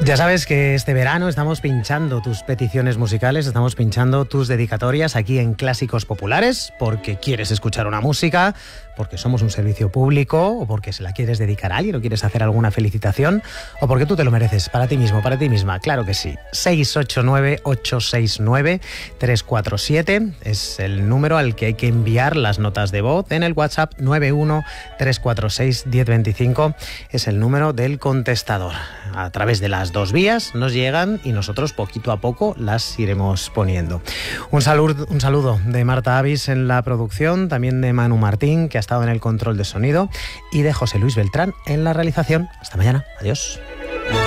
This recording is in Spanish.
Ya sabes que este verano estamos pinchando tus peticiones musicales, estamos pinchando tus dedicatorias aquí en Clásicos Populares, porque quieres escuchar una música, porque somos un servicio público, o porque se la quieres dedicar a alguien, o quieres hacer alguna felicitación, o porque tú te lo mereces, para ti mismo, para ti misma. Claro que sí. 689-869-347 es el número al que hay que enviar las notas de voz. En el WhatsApp 913461025 es el número del contestador. A través de las dos vías nos llegan y nosotros poquito a poco las iremos poniendo. Un saludo de Marta Avis en la producción, también de Manu Martín, que ha estado en el control de sonido, y de José Luis Beltrán en la realización. Hasta mañana. Adiós.